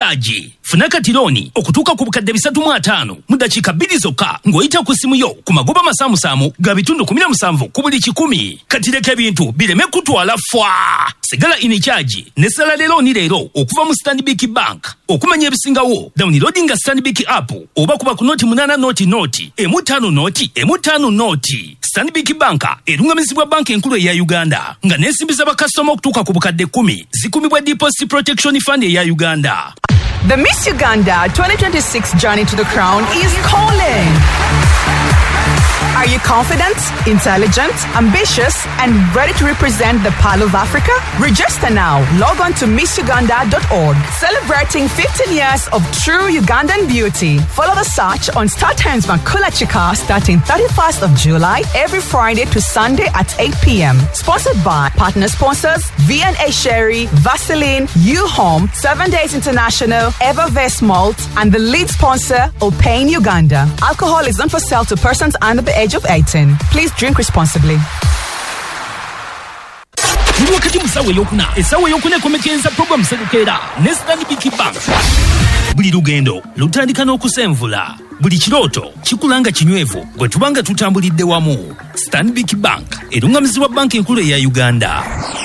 charge. Funa katiloni okutuuka ku bukadde 350 mu dakiika 2 zokka ng'oyita ku simu yo ku magoba masaamusaamu ga bitundu 17 ku buli 100. Katireka ebintu bireme kutwala fwa. Sigala in charge ne sala leero okuva mu Stanbic Bank. Okumanya ebisingawo downloadinga Stanbic app oba kuba ku noti 8 noti M5 noti. Stanbic Bank erungamizibwa banka enkulu eya Uganda nga n'ensimbi z'abakasitoma okutuuka ku bukadde 10 zikumibwa Deposit Protection Fund eya Uganda. The Miss Uganda 2026 journey to the crown is calling. Are you confident, intelligent, ambitious, and ready to represent the Pearl of Africa? Register now. Log on to missuganda.org. Celebrating 15 years of true Ugandan beauty. Follow the search on StarTimes Makula Chika starting 31st of July every Friday to Sunday at 8 p.m. Sponsored by partner sponsors V&A Sherry, Vaseline, U-Home, 7 Days International, Evervest Malt, and the lead sponsor, Opain Uganda. Alcohol is not for sale to persons under the age of 18. Please drink responsibly. Wakati musawe yokuna esawe yokuna komekenza program sedukera ne Stanbic Bank. Buli lugendo lutandika n'okusenvula. Buli kirooto kikulanga kinywevu gwe tubanga tutambulidde wamu. Stanbic Bank erungamizibwa banka enkulu eya Uganda.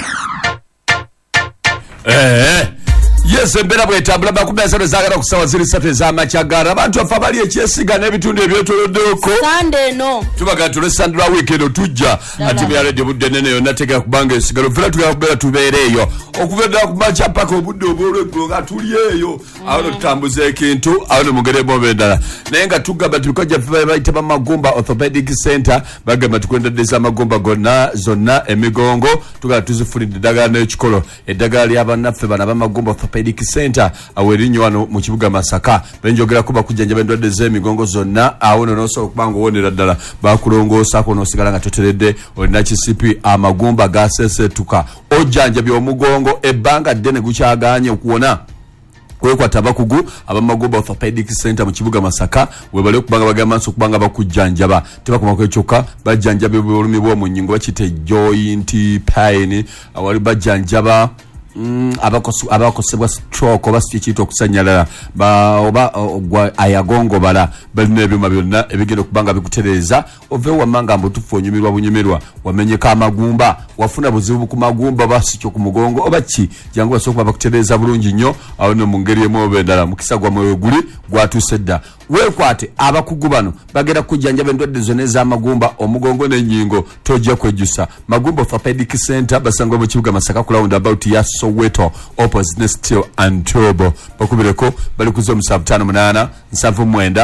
Yes, mbera bwetambula bakubeza zagala kusawa ziri 3 ez'amakyaggara abantu afa bali ekyesiga n'ebitundu ebyetoloddeko Sunday no tubaga tulesandula weekend tujja ati bya radio budde nene yonna tegeka kubanga esigalo vela tugera kubera tubeereyo okuveda ku macha paka obudde obwolweggo nga tuli eyo awo tutambuza ekintu awo mugerebo bendala naye nga tugamba tukoja bayita bamagumba orthopedic center bagamba tukwendedeza amagumba gonna zonna emigongo tugala tuzifunidde eddagala n'ekikolo eddagala ly'abannaffe bana bamagumba orthopedic center awerinyo wano mu kibuga Masaka benjogera kuba kujjanja endwadde z'emigongo zonna awo noso okubanga wonera ddala bakulongoosa ko nosigala nga toteredde olina kisipi amagumba gasesetuka ojjanja by'omugongo ebbanga ddene gukyaganye okuwona kwekwata abakugu abamagumba orthopedic center mu kibuga Masaka webale okubanga bagamba nso okubanga bakujjanjaba tebakoma kwekyoka bajjanjaba obulumi bw'omu nnyingo bakite joint pain awali bajjanjaba abakosebwa stroke oba sikiito okusanyalala oba ayagongo bala balina ebyuma byonna ebigenda okubanga bikutereeza ove wamanga mbutufu onyumirwa bunyumirwa wamenyeka amagumba wafuna buzibu ku magumba basikyo ku mugongo oba ki jangu basokuba bakutereeza bulungi nnyo awo no mu ngeri emu oba endala mukisa gwa mwoyo guli gwatuuse dda weekwate abakugu bano bagenda kujjanjaba endwadde zonna ez'amagumba omugongo n'ennyingo tojja kwejjusa magumba orthopedic center basangwa mu kibuga Masaka ku roundabout ya Soweto opposite Steel and Turbo bakubireko bali kuzo 758 79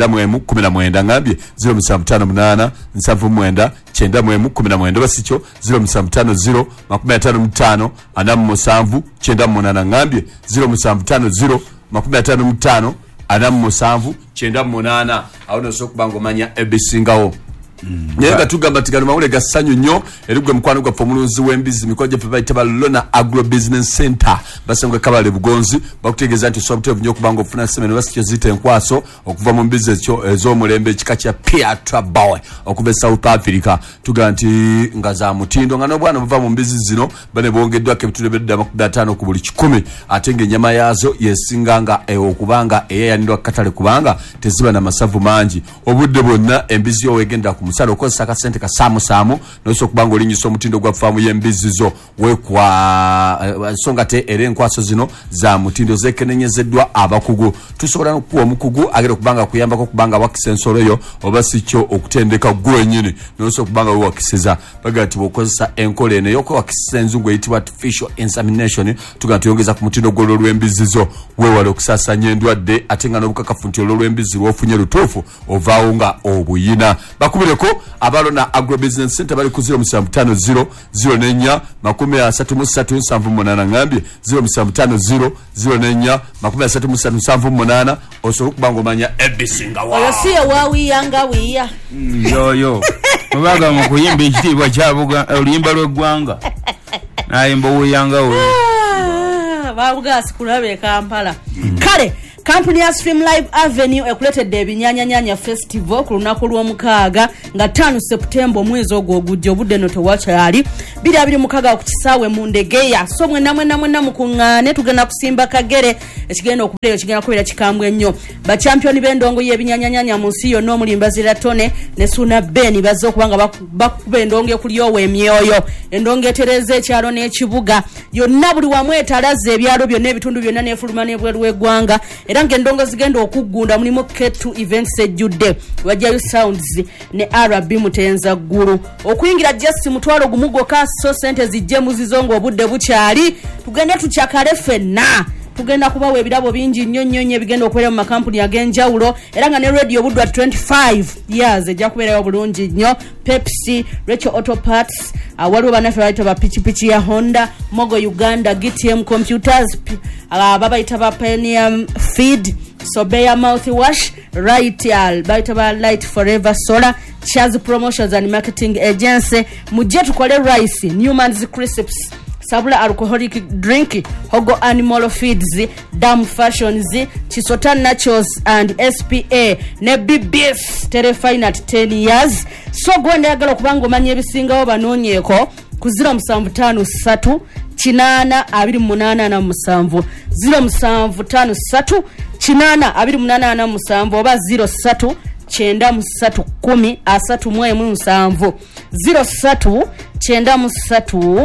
90 ngambye 0758 79 90 basikyo 0750 55 57 98 ngambye 0750 55 57 98 awo no sokubanga manya ebisingawo Nyega tugamba tigano mawule gasanyu nnyo erigwe mukwano gwa omulunzi w'embizi mikoje fe bayita Lona Agro Business Center basangwe kabale bugonzi bakutegeeza nti sobuteve nnyo kubanga ofuna semeno basikyo zite enkwaso okuva mu mbizi ez'omulembe ekika kya Piatra Boy okuva South Africa tugamba nti nga za mutindo nga n'obwana buva mu mbizi zino bane bongeddwako ebitundu ebidda 5 ku buli 10 ate ng'ennyama yaazo yesinganga okubanga eyayanirwa katale kubanga teziba na masavu mangi obudde bwonna embizi yo wegenda ku musalo okozesa akasente ka samu noso kubanga olinyisa omutindo gwa faamu y'embizi zo wekwa songa te era enkwaso zino za mutindo zekenenyezeddwa abakugu tusobola n'okuwa omukugu agera kubanga kuyambako kubanga wakisa ensolo yo oba sikyo okutendeka gwenyini noso kubanga wewakisiza baga ati okozesa enkola eno y'okwewakisa enzungu eyitibwa artificial insemination tuga tuyongeza ku mutindo gw'olw'embizi zo wewale okusasanya endwadde ate nga n'obukakafu nti olw'embizi lw'ofunye lutuufu ovaawo nga obuyina bakubireko abalona Agro Business Center bali ku 0750 04 33 ngambye 0750 04 33 osobola kubanga omanya ebisinga wa oyo siye wawiyanga wiya yoyo mubaga mu kuyimba ekitiibwa kyabuga oluyimba lw'eggwanga nayimba wiyanga we babugasi kulabe Kampala kale Kampuni ya Stream Live Avenue ekuletedde ebinyanyanyanya festival ku lunaku lw'omukaaga nga 5 September mwezi ogwo ogujja obudde no tewakyali 26 ku kisaawe mu Ndegeya. So mwenna mukuŋŋaane tugenda kusimba kagere ekigenda okubeera kigenda kubeera kikambwe ennyo. Ba champion b'endongo y'ebinyanyanyanya mu nsi yonna Omulimbazira Tone ne Suna Ben bazze okuba nga bakuba endongo ekulyowa emyoyo. Endongo etereza ekyalo n'ekibuga yonna buli wamu etalaze ebyalo byonna ebitundu byonna n'efuluma n'ebweru w'eggwanga. Era ng'endongo zigenda okuggunda mulimu K2 events ejjudde wajjayo sounds ne RB Mutenza ggulu okuyingira just mutwalo gumugoka so sente zijje muzizongo obudde bukyali tugende tukyakale ffenna tugenda kubawa ebirabo bingi nnyo ebigenda okubeera mu makampuni ag'enjawulo era nga ne radio budwa 25 years ejja kubeerayo bulungi nnyo. Pepsi, Rachel Auto Parts, waliwo bannaffe bayita ba pichipichi ya Honda, Mogo Uganda, GTM Computers, babayita ba Pioneer Feed, Sobeya Mouthwash, Rightal, bayita ba Light Forever Solar, Chaz Promotions and Marketing Agency, mujje tukole rice, Newman's Crisps, Sabula alcoholic drink, Hogo Animal Feeds, Dam Fashions, Chisota Nachos and SPA, ne BBS Terefine at 10 years. So gwende agala kubanga omanye ebisingawo banoonyeeko ku 0753 8 28 0753 8 oba 03 93 10 33 07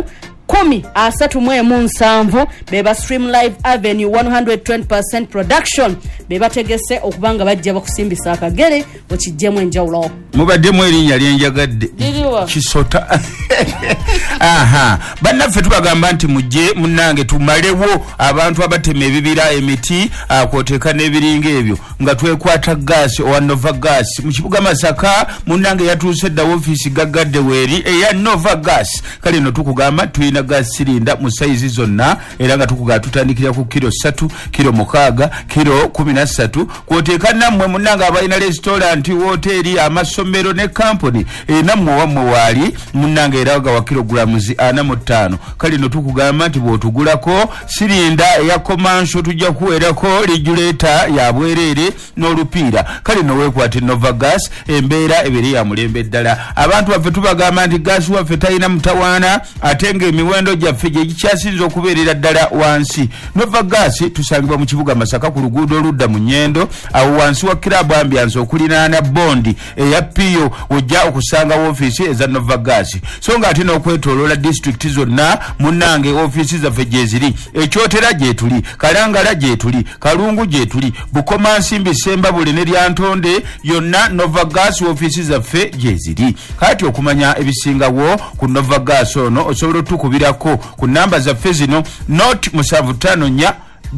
10 beba Stream Live Avenue 120% production beba tegese okubanga bajja bakusimbisa akagere okijjemu enjawulo mubadde mu erinnya lyenjagadde Kisota. Aha bannaffe tubagamba nti mujje munnange tumalewo abantu abatema ebibira emiti akwoteeka n'ebiringa ebyo nga twekwata gaasi owa Nova Gas mu kibuga Masaka. Munnange yatuuse dda ofiisi gaggadde weeri eya Nova Gas kale no tukugamba tulina gas silinda mu saizi zonna era nga tukuga tutandikira ku kilo 3 kilo 6 kilo 13 kwoteeka nammwe munnange abalina restaurant hoteli amasomero ne company nammwe wamwe waali munnange era ga wa kilograms 45 kale no tukugamba nti bwotugulako silinda ya commercial tujja kuwerako regulator ya bwerere n'olupiira kale no wekwate Nova Gas embeera ebiri ya mulembe ddala. Abantu baffe tubagamba nti gas waffe talina mutawaana atenge emiwendo gyaffe gye gikyasinza okubeerera ddala wansi. Nova Gas tusangibwa mu kibuga Masaka ku luguudo oludda mu Nyendo awo wansi wa Club Ambiance okulinaana bondi eya Pio ojja okusanga ofiisi eza Nova Gas. So nga ate n'okwetoloola district zonna munnange ofiisi zaffe gye ziri Ekyotera gye tuli, Kalangala gye tuli, Kalungu gye tuli, Bukoma Nsimbi Sembabule ne Lyantonde yonna Nova Gas ofiisi zaffe gye ziri. Kati okumanya ebisingawo ku Nova Gas ono osobola tukubirako ku namba zaffe zino not 754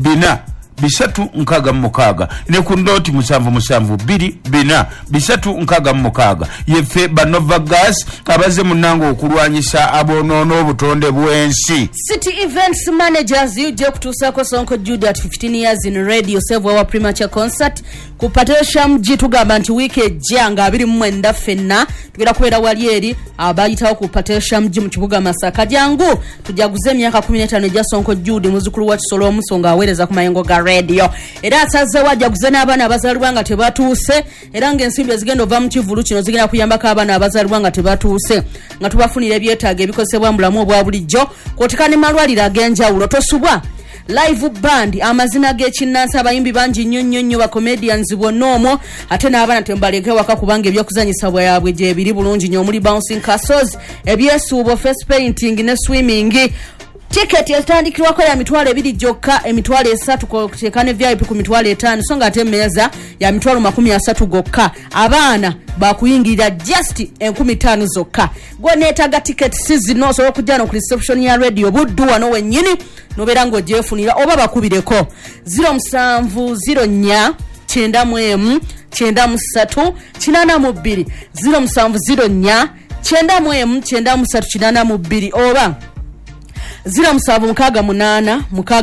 366 ne ku ndoti 772 366 yeffe ba Nova Gas abaze munango okulwanyisa abonono obutonde bw'ensi. City Events Managers uje kutusako Sonko Jude at 15 years in radio save our premature concert kupatesha mji tugamba nti wiki ejjanga 29 ffenna tugera kubeera wali eri abayitawo kupatesha mji mu kibuga Masaka jangu tujaguze emyaka 15 ejja Sonko Jude muzukulu wa Kisolo omusonga aweereza ku mayengo ga radio era asaze wajaguze n'abaana abazalibwa nga tebatuuse era ng'ensimbi ezigenda ova mu kivulu kino zigenda kuyambako abaana abazalibwa nga tebatuuse nga tubafunira ebyetaago ebikozesebwa mu bulamu obwa bulijjo kwoteeka ne malwaliro ag'enjawulo tosubwa live band amazina g'ekinnansi abayimbi bangi nnyo ba comedians bonna omwo ate n'abaana tembaleke waka kubanga ebyokuzanyisa bwabwe gye biri bulungi nnyo omuli bouncing castles ebyesuubo face painting ne swimming. Ticket yatandikirwako ya mitwalo 2 jokka emitwalo 3 kuteekane VIP ku mitwalo 5 so nga ate meza ya mitwalo 30 gokka abaana bakuyingirira just 15 zokka. Gwe neetaga ticket sizino so okujja no ku reception ya radio buddu wano wennyini nobeera ng'ogyefunira oba bakubireko 0704 91 93 82 0704 91 93 82 oba 0768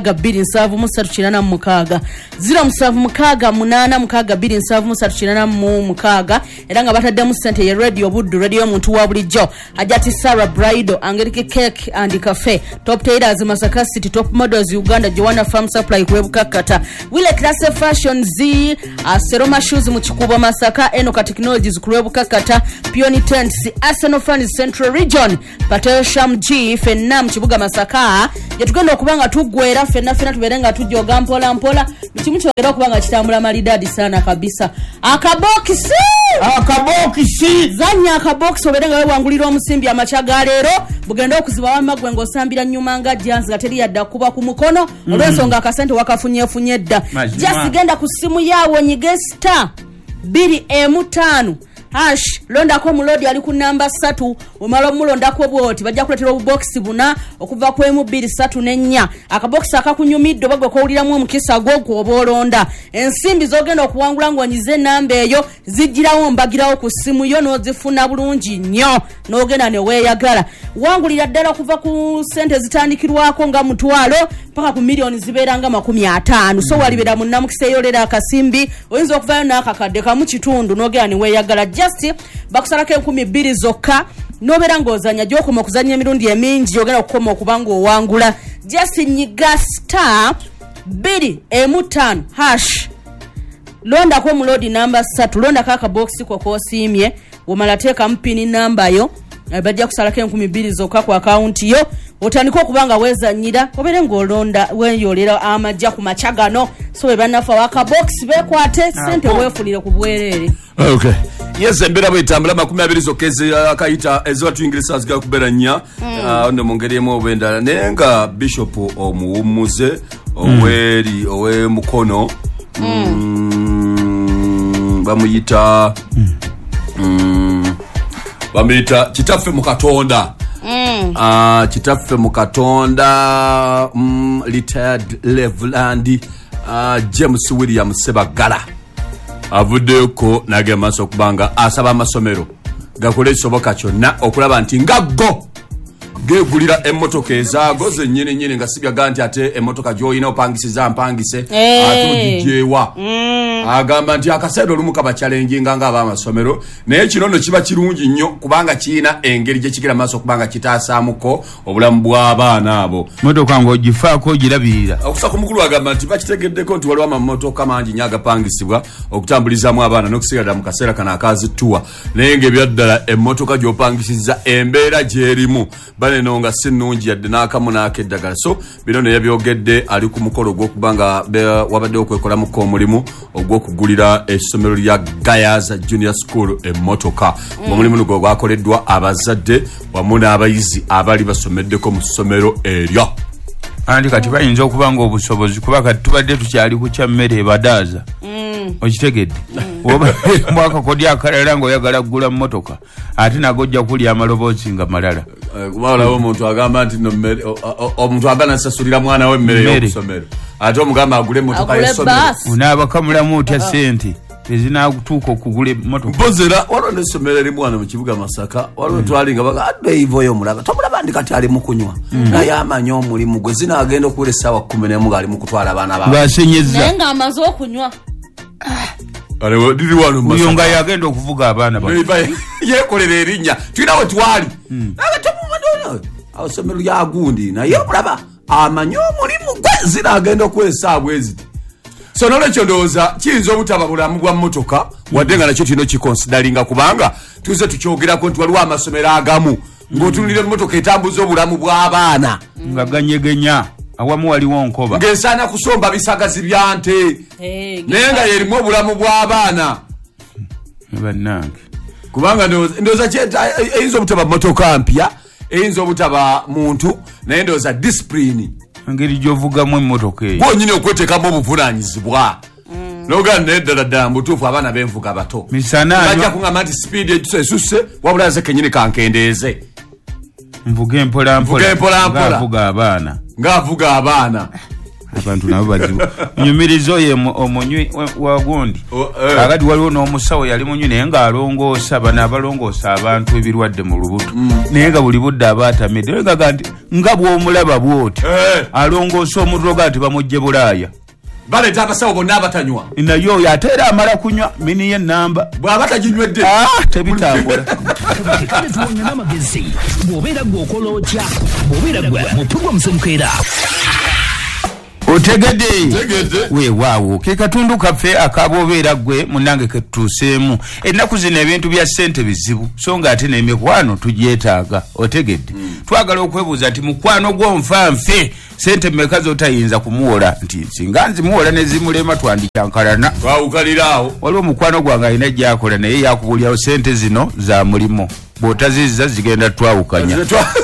627 0768 era nga bataddemu ssente ye radio buddu radio muntu wa bulijjo ajati Sarah Bridal Angeliki Cake and Cafe Top Tailors Masaka City Top Models Uganda Joanna Farm Supply Kwebukakata Wile Classe Fashion Z Seroma Shoes mu Kikubo Masaka Enoka Technologies Kwebukakata Pioni Tents Arsenal Fans Central Region Patel Sham G Fennam Kibuga Masaka yetugenda okubanga tugwera fenna tuberenga tujoga mpola kimu kyogera okubanga kitambula malidadi sana kabisa akabokisi zanya akabokisi oberenga wewe wangulira omusimbi amachaga leero bugenda okuziba wamagwe ngosambira nyuma nga jansi gateri yadda kuba ku mukono olwensonga akasente wakafunye dda just genda ku simu yawo nyige star 2M5 hash londa ko mulodi ali ku namba 3 omalo mulonda ko bwoti bajja kuletera obuboxi buna okuva ku M234 akaboxi akakunyumiddo bagwe ko uliramu omukisa gwo obolonda ensimbi zogenda okuwangula ngwanyize namba eyo zijirawo mbagirawo ku simu yo nozifuna bulungi nnyo nogenda ne weyagala wangulira ddala kuva ku sente zitandikirwako nga mutwalo paka ku milioni ziberanga 50 so walibera munnamukise yolera akasimbi oyinza okuvayo n'akakadde kamu kitundu nogenda ne weyagala just bakusalako 2,000 zokka nobera ngozanya gyokoma okuzanya emirundi emingi yogera okukoma okubanga owangula just nyiga star 2M5 hash londa ko mulodi namba 3 londa kaka box ko simye womala teka mpini namba yo bajja kusalako 2,000 zokka ku account yo otandika okubanga wezanyira obere ngolonda weyolera amajja ku machagano so ebanafa waka box bekwate sente wefulire ku bwerere. Okay. Yes, mbera bwetambula 20 zokeze akayita ezo tuingirisa zga kubera nya ndo mongeremo obenda nenga bishop omuwumuze oweri owe mukono bamuyita bamuyita kitaffe mu Katonda kitaffe mu Katonda retired Leveland James William Sebagala avuddeko nage maso kubanga asaba amasomero gakole soboka kyonna okulaba nti ngaggo gegulira emmotoka ezaago zennyini nga sibya ganti ate emmotoka joyina opangisiza mpangise atugijewa agamba nti akaseera olumu kaba challenge nga abamasomero naye kino no kiba kirungi nnyo kubanga kiina engeri gye kigira maaso kubanga kitaasamuko obulamu bw'abaana abo motoka ng'ogifaako ogirabirira okusaka omukulu agamba nti bakitegeddeko nti waliwo amamotoka mangi nnyo agapangisibwa okutambulizamu abaana n'okusigala mu kaseera kano akazittuwa naye ng'ebyaddala emmotoka gy'opangisiza embeera gy'erimu baneno nga sinnungi yadde n'akamu n'akeddagala so bino ne yabyogedde ali ku mukolo gw'okubanga wabadde okwekolamuko omulimu ogw'okugulira essomero lya Gayaza Junior School emmotoka omulimu gwo gwakoleddwa abazadde wamu n'abayizi abali basomeddeko mu ssomero eryo andi kati bayinza okuba nga obusobozi kuba kati tubadde tukyali ku kya mmere ebadaaza okitegedde mwaka kodi akalala ng'oyagala kugula mmotoka ate nagojja kulya amaloboozi nga malala kubalawo omuntu agamba nti omuntu agana nasasulira mwana we emmere y'okusomero ate omugamba agule emmotoka y'essomero onaabakamulamu otya ssente ezinatuuka okugula emmotoka mpozera waliwo n'essomero erimu wano mu kibuga Masaka waliwo twalinga baga adde ivoyo omulaba tomulaba ndi kati ali mu kunywa naye amanyi omulimu gwe zinaagenda okuwula essaawa 11 ng'ali mu kutwala abaana baabwe basenyezza naye ng'amaze okunywa uyo nga yagenda okuvuga abaana yekolera erinnya tulina we twali awosomero lyagundi naye omulaba amanyi omulimu gwe zinaagenda okuwa essaawa eziti so nolwekyo ndowooza kiyinza obutaba bulamu bwa mmotoka wadde nga nakyo tulina kikonsidalinga kubanga tuze tukyogerako nti waliwo amasomero agamu ng'otunulira emmotoka etambuza obulamu bw'abaana nga ganyegenya awamu waliwo nkoba ng'esaana kusomba bisagazi bya nte naye nga yerimu obulamu bw'abaana bannange kubanga ndowooza eyinza obutaba mmotoka mpya eyinza obutaba muntu naye ndowooza disipulini engeri gy'ovugamu emmotoka eyo gwonyini okweteekamu obuvunaanyizibwa nogaa naye ddala mbutuufu abaana b'envuga bato bajja kuŋŋamba nti sipiidi esusse wabula nze kennyini kankendeeze nvuga empolampola ng'avuga abaana abantu nabo bazibu nyumirizo ye omunywi wa gundi akati waliwo n'omusawo yali munywi naye ng'alongoosa bano abalongoosa abantu ebirwadde mu lubuto naye nga buli budde abaatamidde gaga nti nga bw'omulaba bw'oti alongoosa omutuloga nti bamugje Bulaaya baleeta abasawo bonna abatanywa naye oyo ate era amala kunywa mini y'ennamba bw'aba taginywedde tebitambula kale tuwonya n'amagezi bw'obeera gwe okola otya bw'obeera gwe mu puroguramu semukeera otegedde weewaawo ke katundu kaffe akaboobeera gwe munnange ketutuuseemu ennaku zino ebintu bya ssente bizibu so nga ate n'emikwano tugyetaaga otegedde twagala okwebuuza nti mukwano gw'onfanfe ssente mmeka z'otayinza kumuwola nti singa nzimuwola ne zimulema twandikyankalana twawukaliraawo waliwo mukwano gwange alina gyakola naye yakubulyawo ssente zino za mulimu bw'otazizza zigenda twawukanya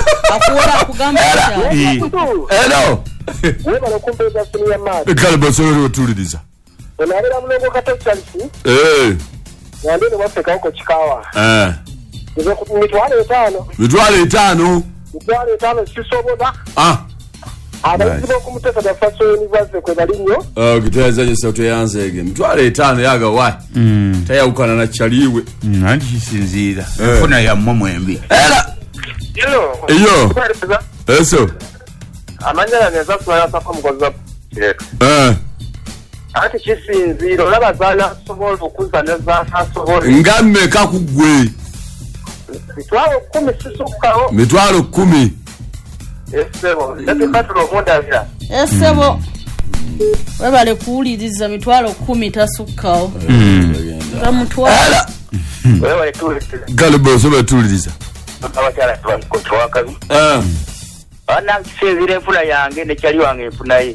Hello. Webala kumpeza sini ya maji. Kale basoro otuliriza. Onabera mulongo kato Chelsea. Yandene wafeka huko Chikawa. Nze ku mitwalo 5. Mitwalo 5. Mitwalo 5 sisoboda. Abazibo kumutesa da Faso University kwe balinyo. Kiteza je sauti yanze ege. Mitwalo 5 yaga wa. Taya ukana na chaliwe. Nandi kisinzira. Funa ya mmomwembi. Iyo. Eso. Amanyala neza swaya sako mukoza. Ati kisinziro labazala sobola okuza neza sobola. Ngamme kakugwe. Mitwalo 10 sisukaho. Mitwalo 10. Esebo. Ndati patro monda vya. Esebo. Webale kuwuliriza mitwalo 10 tasukkawo. Mutwalo. Wewe tuliriza. Galbo sobe tuliriza. Abakyala twankontwa kabi. Ana kisevire enfuna yange ne kyali wange enfuna ye.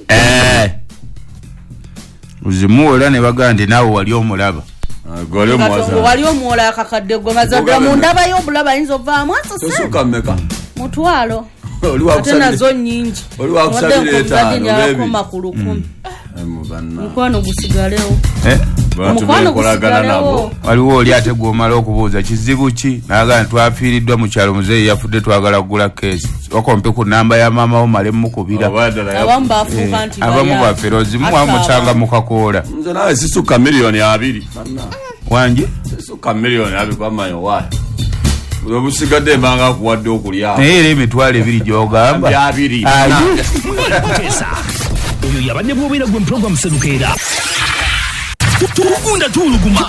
Uzimuwola ne bagande nawe wali omulaba. Wali omuwola akakadde gwe mazadde mu ndaba y'obulaba ayinza ovaamu tosuka mmeka mutwalo ate nazo nnyingi oliwakusabira etaano makulu 10 mukwano gusigalewo omukwano gusigalewo waliwo oli ate gw'omala okubuuza kizibu ki naga twafiiriddwa mu kyalo muzeeyi yafudde twagala kugula keesi wakompe ku namba ya maama wo male mukubira abamu bafuuka nti abamu bafeera ozimu wamusanga mu kakoola nze nawe sisuka miliyoni 2 wangi sisuka miliyoni 2 kwamayo waayo obusigadde mbanga kuwadde okulya naye era emitwalo 2 gy'ogamba oyo yabadde bw'obeera gwe puroguramu semukeera tugunda tuuluguma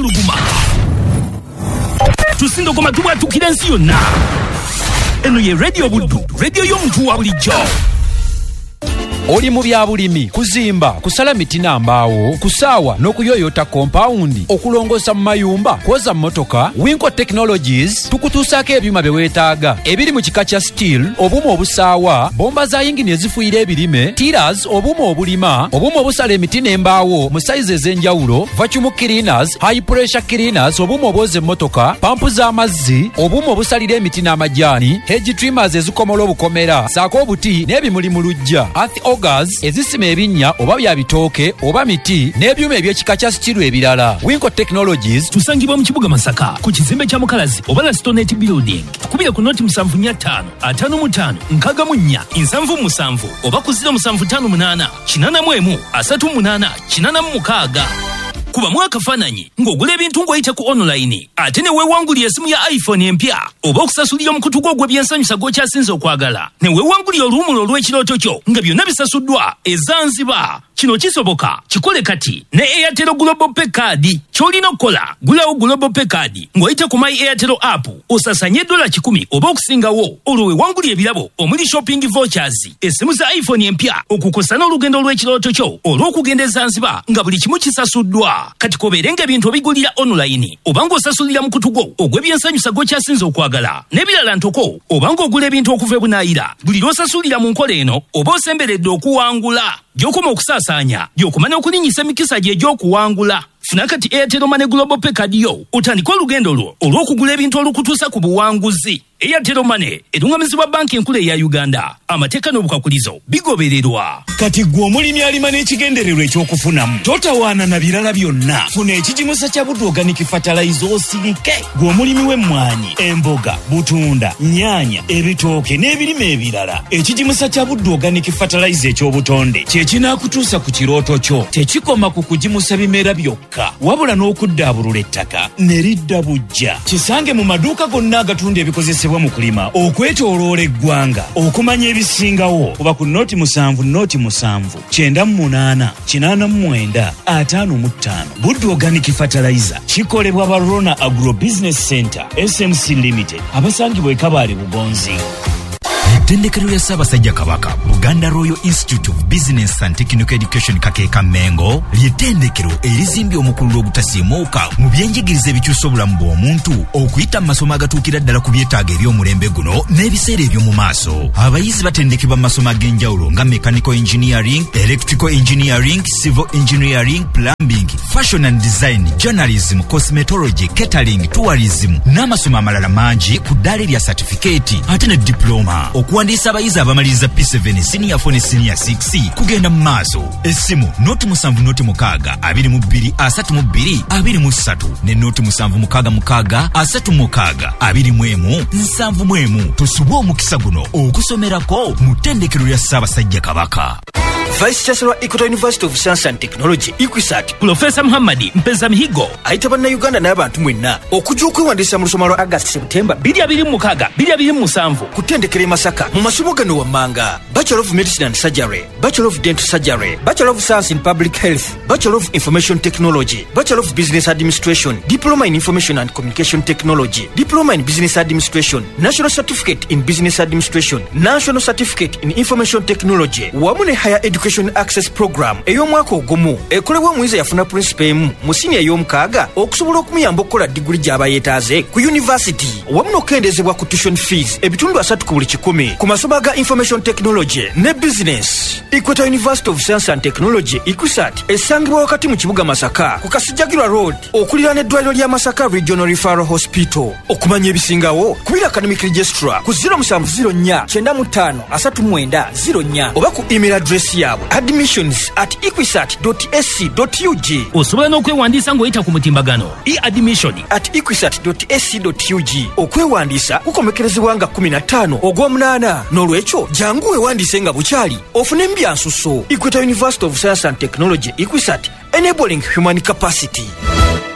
tusindogoma tubwatukira ensi yonna eno ye radio buddu radio y'omuntu wa bulijjo oli mu byabulimi kuzimba kusala miti n'ambaawo kusaawa n'okuyoyota kompawundi okulongoosa mu mayumba kwoza mmotoka Winco Technologies tukutuusaako ebyuma bye weetaaga ebiri mu kika kya steel obumu obusaawa bomba za yingini ezifuuyira ebirime tiras obumu obulima obumu obusala emiti n'embaawo mu sayizi ez'enjawulo vacuum cleaners high pressure cleaners obumu obwoza emmotoka pampu z'amazzi obumu obusalira emiti n'amajaani hedge trimmers ezikomola obukomera saako obuti n'ebimuli mu luggya Ogas ezisima ebinnya oba bya bitooke oba miti n'ebyuma eby'ekika kya stiru ebirala Winco Technologies tusangibwa mu kibuga Masaka ku kizimbe kya Mukalazi oba la Stonette Building tukubira ku noti 745 55 nkagamunya 77 oba ku 0758 81 38 86 kuba mwaka fananyi ng'ogula ebintu ng'oyita ku online ate ne weewangulira esimu ya iPhone empya oba okusasulira omukutu gwo gw'ebyensanyu gw'okyasinze okwagala ne weewangulira oluwumulo olw'ekirooto kyo nga byonna bisasuddwa Zanzibar kino kisoboka kikole kati ne Airtel Global Pay Card ky'olina okukola gulawo Global Pay Card ng'oyita ku My Airtel app osasanye $10 oba okusingawo olwo weewangulira ebirabo omuli shopping vouchers esimu za iPhone empya okukosa n'olugendo olw'ekirooto kyo olw'okugenda Zanzibar nga buli kimu kisasuddwa kati koberenga ebintu obigulira online obanga osasulira mukutu gwo ogw'ebyensanyu gw'okyasinze okwagala n'ebirala ntoko obanga ogula ebintu okuva ebunaayira buli lw'osasulira mu nkola eno oba osemberedde okuwangula gy'okoma okusaasanya gy'okumanya okulinnyisa emikisa gye egy'okuwangula funa kati Airtel Money Global Pay Card yo otandika olugendo lwo olw'okugula ebintu olukutuusa ku buwanguzi Airtel Money erungamizibwa banki enkulu eya Uganda. Amateeka n'obukakulizo bigobererwa. Kati gwe omulimi alima n'ekigendererwa ekyokufunamu totawaana na birala byonna. Funa ekigimusa kya Buddu Organic Fertilizer osirike. Gwe omulimi w'emmwanyi, emboga, butunda, nnyaanya, ebitooke n'ebirime ebirala. Ekigimusa kya Buddu Organic Fertilizer eky'obutonde kye kinaakutuusa ku kirooto kyo. Tekikoma ku kugimusa bimera byokka wabula n'okuddaabulula ettaka ne lidda bujja. Kisange mu maduuka gonna agatunda ebikozesebwa mu kulima okwetooloola eggwanga. Okumanya ebisingawo kuba ku noti 7 98 89 55. Buddu Organic Fertilizer kikolebwa ba Rona Agro Business Center SMC Limited abasangibwa e Kabale Bugonzi. Ettendekero lya Ssaabasajja Kabaka Buganda Royal Institute of Business and Technical Education Kakeeka Mengo ly'ettendekero erizimbye omukulu ogutasiimuuka mu byenjigiriza ebikyusa obulamu bw'omuntu okuyita mu masomo agatuukira ddala ku byetaago eby'omulembe guno n'ebiseera eby'omu maaso. Abayizi batendekebwa mu masomo ag'enjawulo nga Mechanical Engineering, Electrical Engineering, Civil Engineering, Plumbing, Fashion and Design, Journalism, Cosmetology, Catering, Tourism n'amasomo amalala mangi ku ddaala erya certificate ate ne diploma. Okuwandiisa abayizi abamaliriza P7 Senior 4 ne Senior 6 kugenda mu maaso. Essimu noti 7 22 32 23 ne noti 7 21 tusubwe omukisa guno okusomerako mu ttendekero lya Ssaabasajja Kabaka. Vice Chancellor Equator University of Science and Technology Equisat Professor Muhammad Mpeza Mihigo ayita bannayuganda n'abantu mwenna okujja okwewandiisa mu lusoma lwa August September 2026 ku ttendekero e Masaka mu masomo gano wammanga: Bachelor of Medicine and Surgery, Bachelor of Dental Surgery, Bachelor of Science in Public Health, Bachelor of Information Technology, Bachelor of Business Administration, Diploma in Information and Communication Technology, Diploma in Business Administration, National Certificate in Business Administration, National Certificate in Information Technology wamu ne Higher Education Access Program ey'omwaka ogumu ekolebwa omuyizi yafuna principal emu mu senior ey'omukaaga okusobola okumuyamba okukola diguli gy'aba yeetaaze ku university wamu n'okendezebwa ku tuition fees ebitundu 3 ku buli 100 ku masomo ga Information Technology ne Business. Equator University of Science and Technology Equisat esangibwa wakati mu kibuga Masaka ku Kasijjagirwa Road okuliraana eddwaliro lya Masaka Regional Referral Hospital. Okumanya ebisingawo kubira Academic Registrar ku 0704953904 oba ku email address yaabwe admissions@equisat.ac.ug. osobola n'okwewandiisa ng'oyita ku mutimbagano e-admission@equisat.ac.ug. okwewandiisa kukomekerezebwa nga 15 ogw'omunaana n'olwekyo jangu weewandiise nga bukyali ofune mbyansuso. Equator University of Science and Technology Equisat, enabling human capacity.